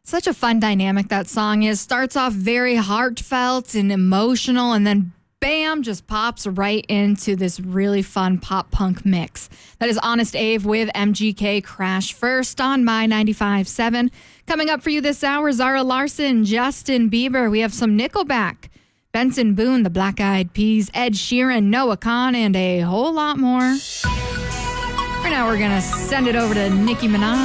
Such a fun dynamic that song is. Starts off very heartfelt and emotional, and then bam, just pops right into this really fun pop punk mix. That is Honest Abe with MGK Crash First on My 95.7. Coming up for you this hour, Zara Larsson, Justin Bieber. We have some Nickelback, Benson Boone, the Black Eyed Peas, Ed Sheeran, Noah Kahan, and a whole lot more. Right now, we're going to send it over to Nicki Minaj.